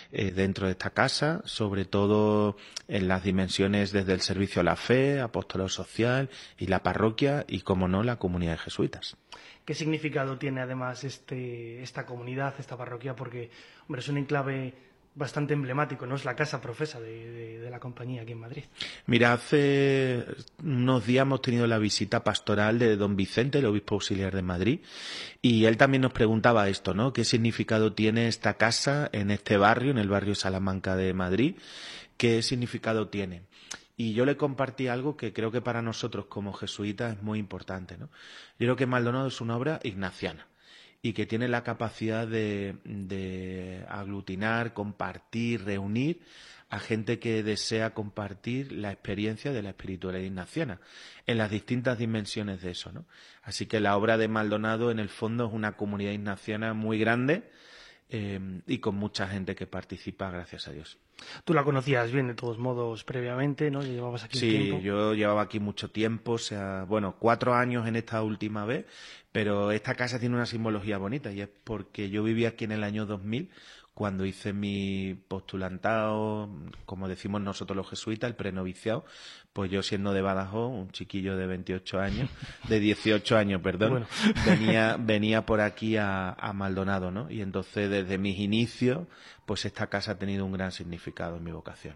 dentro de esta casa, sobre todo en las dimensiones desde el servicio a la fe, apostolado social y la parroquia y, como no, la comunidad de jesuitas. ¿Qué significado tiene además esta comunidad, esta parroquia? Porque, hombre, es un enclave bastante emblemático, ¿no? Es la casa profesa de la compañía aquí en Madrid. Mira, hace unos días hemos tenido la visita pastoral de don Vicente, el obispo auxiliar de Madrid, y él también nos preguntaba esto, ¿no? ¿Qué significado tiene esta casa en este barrio, en el barrio Salamanca de Madrid? ¿Qué significado tiene? Y yo le compartí algo que creo que para nosotros como jesuitas es muy importante, ¿no? Yo creo que Maldonado es una obra ignaciana y que tiene la capacidad de aglutinar, compartir, reunir a gente que desea compartir la experiencia de la espiritualidad ignaciana en las distintas dimensiones de eso, ¿no? Así que la obra de Maldonado en el fondo es una comunidad ignaciana muy grande y con mucha gente que participa, gracias a Dios. Tú la conocías bien, de todos modos, previamente, ¿no? Ya llevabas aquí un tiempo. Sí, yo llevaba aquí mucho tiempo, o sea, bueno, 4 años en esta última vez, pero esta casa tiene una simbología bonita y es porque yo viví aquí en el año 2000, cuando hice mi postulantado, como decimos nosotros los jesuitas, el prenoviciado, pues yo siendo de Badajoz, un chiquillo de 28 años, de 18 años, perdón, Bueno. venía por aquí a Maldonado, ¿no? Y entonces desde mis inicios, pues esta casa ha tenido un gran significado en mi vocación.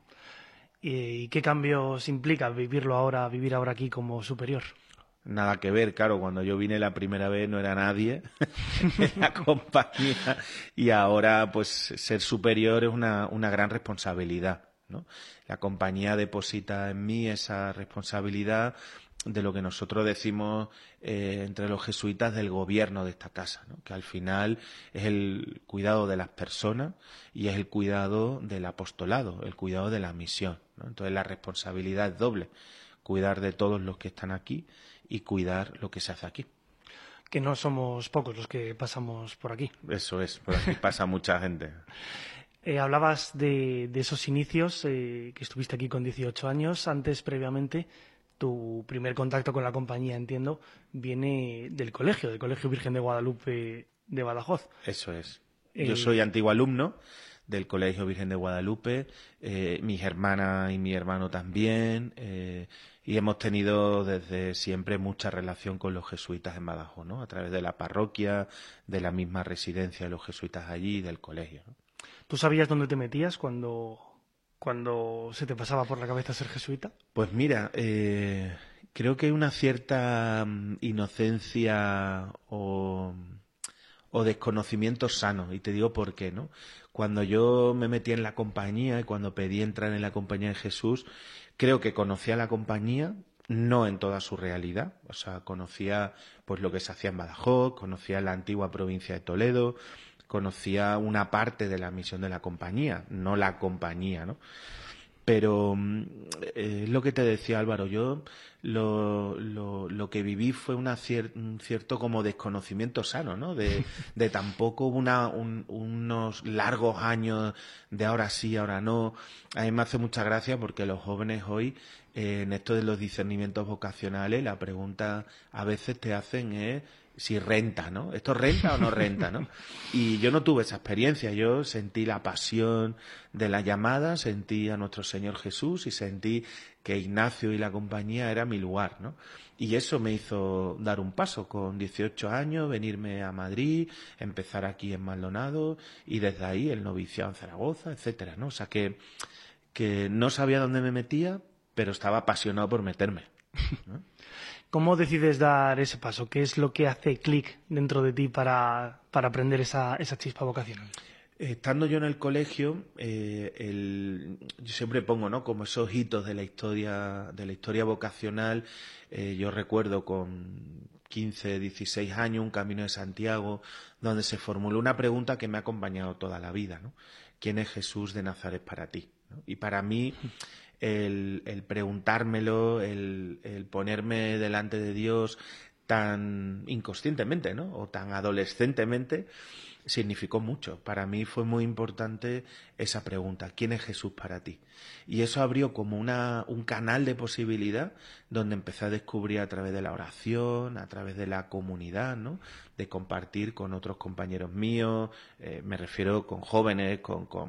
¿Y qué cambios implica vivir ahora aquí como superior? Nada que ver, claro, cuando yo vine la primera vez no era nadie en la compañía y ahora pues ser superior es una gran responsabilidad, ¿no? La compañía deposita en mí esa responsabilidad de lo que nosotros decimos entre los jesuitas del gobierno de esta casa, ¿no? Que al final es el cuidado de las personas y es el cuidado del apostolado, el cuidado de la misión, ¿no? Entonces la responsabilidad es doble, cuidar de todos los que están aquí y cuidar lo que se hace aquí. Que no somos pocos los que pasamos por aquí. Eso es, por aquí pasa mucha gente. Hablabas de esos inicios, que estuviste aquí con 18 años. Antes, previamente, tu primer contacto con la compañía, entiendo, viene del Colegio Virgen de Guadalupe de Badajoz. Eso es. Yo soy antiguo alumno del Colegio Virgen de Guadalupe, mis hermanas y mi hermano también, y hemos tenido desde siempre mucha relación con los jesuitas en Badajoz, ¿no? A través de la parroquia, de la misma residencia de los jesuitas allí y del colegio, ¿no? ¿Tú sabías dónde te metías cuando se te pasaba por la cabeza ser jesuita? Pues mira, creo que hay una cierta inocencia o desconocimiento sano, y te digo por qué, ¿no? Cuando yo me metí en la compañía y cuando pedí entrar en la compañía de Jesús, creo que conocía la compañía, no en toda su realidad, o sea, conocía pues lo que se hacía en Badajoz, conocía la antigua provincia de Toledo, conocía una parte de la misión de la compañía, no la compañía, ¿no? Pero es lo que te decía Álvaro, yo lo que viví fue un cierto como desconocimiento sano, ¿no? De tampoco unos largos años de ahora sí, ahora no. A mí me hace mucha gracia porque los jóvenes hoy, en esto de los discernimientos vocacionales, la pregunta a veces te hacen es si renta, ¿no? ¿Esto renta o no renta, no? Y yo no tuve esa experiencia, yo sentí la pasión de la llamada, sentí a nuestro Señor Jesús y sentí que Ignacio y la compañía era mi lugar, ¿no? Y eso me hizo dar un paso con 18 años, venirme a Madrid, empezar aquí en Maldonado y desde ahí el noviciado en Zaragoza, etcétera, ¿no? O sea que no sabía dónde me metía, pero estaba apasionado por meterme, ¿no? ¿Cómo decides dar ese paso? ¿Qué es lo que hace clic dentro de ti para aprender esa chispa vocacional? Estando yo en el colegio, yo siempre pongo, ¿no?, como esos hitos de la historia vocacional. Yo recuerdo con 15, 16 años un Camino de Santiago donde se formuló una pregunta que me ha acompañado toda la vida, ¿no? ¿Quién es Jesús de Nazaret para ti? ¿No? Y para mí el preguntármelo, el ponerme delante de Dios tan inconscientemente, ¿no?, o tan adolescentemente, significó mucho. Para mí fue muy importante esa pregunta, ¿quién es Jesús para ti? Y eso abrió como un canal de posibilidad donde empecé a descubrir a través de la oración, a través de la comunidad, ¿no?, de compartir con otros compañeros míos, me refiero con jóvenes, con